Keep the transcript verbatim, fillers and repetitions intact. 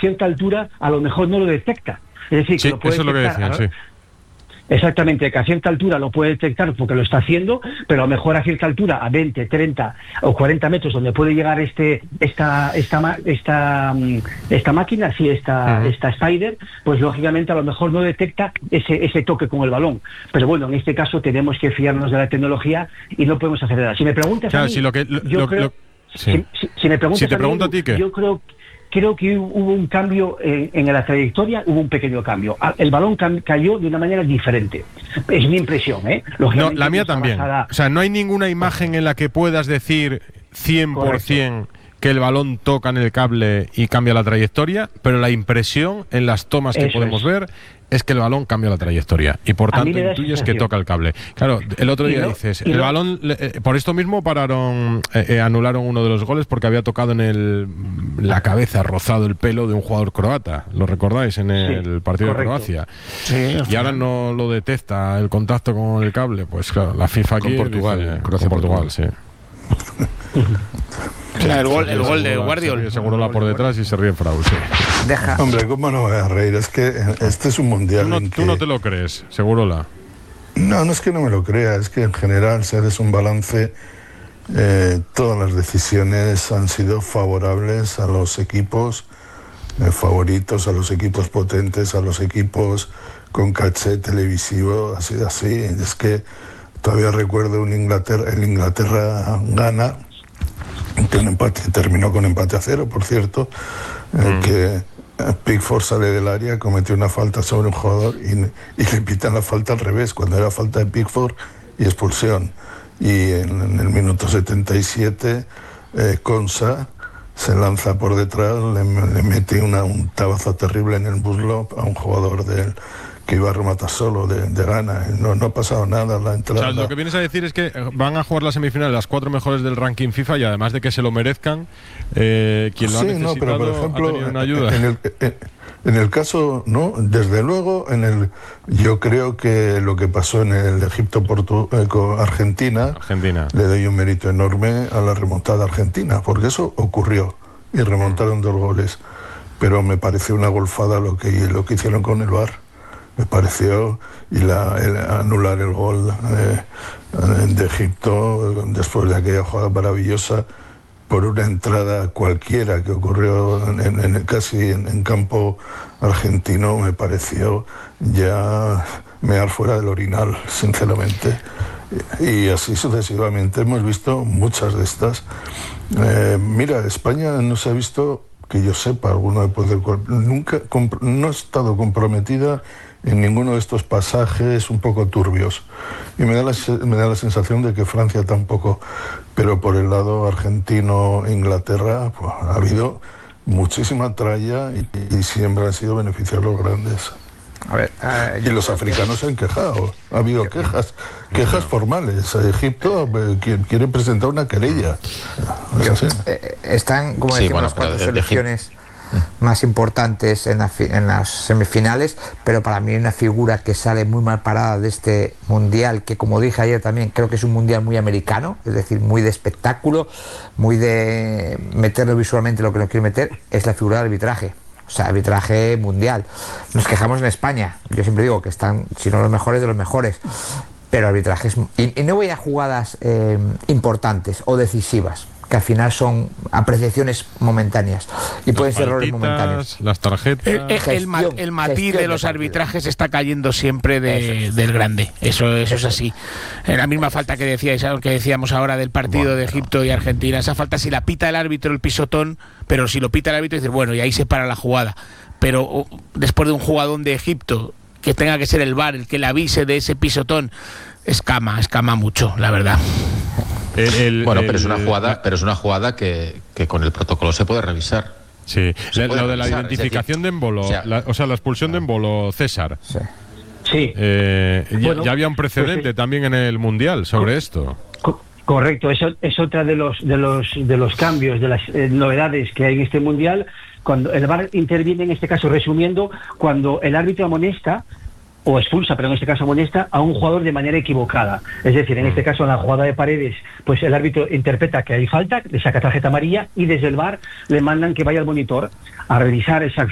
cierta altura a lo mejor no lo detecta. Es decir, sí, que lo puede eso es lo que detectar, decían, sí. Exactamente, que a cierta altura lo puede detectar porque lo está haciendo, pero a lo mejor a cierta altura, a veinte, treinta o cuarenta metros, donde puede llegar este esta esta esta esta máquina, sí, esta uh-huh. esta Spider, pues lógicamente a lo mejor no detecta ese ese toque con el balón. Pero bueno, en este caso tenemos que fiarnos de la tecnología y no podemos hacer nada. Si me preguntas claro, a mí, si lo que, lo, yo lo, creo, lo, sí. si, si, si me preguntas si te a mí, pregunto a ti, ¿qué? yo creo Creo que hubo un cambio en, en la trayectoria, hubo un pequeño cambio. El balón cam- cayó de una manera diferente. Es mi impresión, ¿eh? No, la mía también. Basada... O sea, no hay ninguna imagen en la que puedas decir cien por ciento Correcto. Que el balón toca en el cable y cambia la trayectoria, pero la impresión en las tomas que Eso podemos es. ver es que el balón cambia la trayectoria y por tanto intuyes que toca el cable. Claro, el otro día no, dices, el no. balón, eh, por esto mismo pararon, eh, eh, anularon uno de los goles porque había tocado en el la cabeza, rozado el pelo de un jugador croata. ¿Lo recordáis en el sí, partido correcto. de Croacia? Sí, y ahora no lo detecta el contacto con el cable. Pues claro, la FIFA aquí... Con Portugal, dice, Croacia, Portugal, sí. Sí, el gol, el gol de Guardiola. Seguro la por detrás y se ríe Frau, sí. Deja. Hombre, ¿cómo no voy a reír? Es que este es un mundial. Tú no, en tú que... no te lo crees, Segurola. No, no es que no me lo crea, es que en general, si haces un balance, eh, todas las decisiones han sido favorables a los equipos eh, favoritos, a los equipos potentes, a los equipos con caché televisivo, ha sido así. Es que todavía recuerdo un Inglaterra, el Inglaterra-Ghana, que un empate terminó con empate a cero, por cierto, mm. eh, que Pickford sale del área, cometió una falta sobre un jugador y, y le pitan la falta al revés, cuando era falta de Pickford y expulsión. Y en, en el minuto setenta y siete, eh, Konsa se lanza por detrás, le, le mete una, un tabazo terrible en el muslo a un jugador del que iba a rematar solo de, de Ghana. No, no ha pasado nada la entrada. O sea, lo que vienes a decir es que van a jugar las semifinales las cuatro mejores del ranking FIFA y además de que se lo merezcan, eh, quien lo sí, ha necesitado no, pero por ejemplo, ha tenido una ayuda. En el, en, en el caso, no, desde luego, en el, yo creo que lo que pasó en el Egipto-Argentina, Argentina. le doy un mérito enorme a la remontada argentina, porque eso ocurrió y remontaron dos goles. Pero me pareció una golfada lo que, lo que hicieron con el V A R. Me pareció, y la, el, anular el gol eh, de Egipto después de aquella jugada maravillosa por una entrada cualquiera que ocurrió en, en, casi en, en campo argentino, me pareció ya mear fuera del orinal, sinceramente. Y así sucesivamente hemos visto muchas de estas. Eh, mira, España no se ha visto, que yo sepa, alguno de poder, nunca, no ha estado comprometida en ninguno de estos pasajes un poco turbios. Y me da la, me da la sensación de que Francia tampoco, pero por el lado argentino-Inglaterra pues, ha habido muchísima tralla y, y siempre han sido beneficiados los grandes. A ver, uh, y los africanos se han quejado, ha habido quejas, quejas formales. Egipto eh, quiere presentar una querella. Yo, eh, están, como decimos, sí, bueno, las cuatro selecciones más importantes en, la en las semifinales, pero para mí hay una figura que sale muy mal parada de este mundial, que como dije ayer también, creo que es un mundial muy americano, es decir, muy de espectáculo, muy de meterlo visualmente lo que nos quiere meter, es la figura del arbitraje. O sea, arbitraje mundial. Nos quejamos en España, yo siempre digo que están, si no los mejores, de los mejores, pero arbitraje es... Y, y no voy a jugadas eh, importantes o decisivas, que al final son apreciaciones momentáneas y las pueden ser errores momentáneos. Las tarjetas. El, el, el, ma, el matiz de los de arbitrajes está cayendo siempre de, del grande. Eso, eso es así. En la misma falta que decíais, que decíamos ahora del partido bueno, de Egipto y Argentina, esa falta si la pita el árbitro el pisotón, pero si lo pita el árbitro dices bueno, y ahí se para la jugada. Pero oh, después de un jugadón de Egipto que tenga que ser el V A R el que le avise de ese pisotón, escama, escama mucho, la verdad. El, el, bueno, el, pero es una jugada, pero es una jugada que, que con el protocolo se puede revisar. Sí, le, lo de la revisar, identificación decir, de Embolo, o sea, la, o sea, la expulsión de Embolo, César. Sí. sí. Eh, bueno, ya, ya había un precedente pues, también en el Mundial sobre co esto. Co correcto, eso es otra de los de los de los cambios, de las eh, novedades que hay en este Mundial. Cuando el V A R interviene, en este caso, resumiendo, cuando el árbitro amonesta o expulsa, pero en este caso amonesta a un jugador de manera equivocada. Es decir, en este caso en la jugada de Paredes, pues el árbitro interpreta que hay falta, le saca tarjeta amarilla y desde el V A R le mandan que vaya al monitor a revisar esa